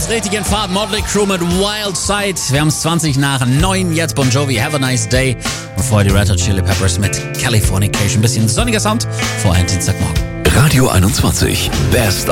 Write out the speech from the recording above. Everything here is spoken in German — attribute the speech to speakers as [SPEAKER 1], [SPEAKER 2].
[SPEAKER 1] uns richtig in Fahrt. Motley Crue mit Wild Side. Wir haben es 20 nach 9. Jetzt Bon Jovi, Have a Nice Day. Und vorher die Red Hot Chili Peppers mit Californication. Bisschen sonniger Sound vor einem Dienstagmorgen.
[SPEAKER 2] Radio 21, Best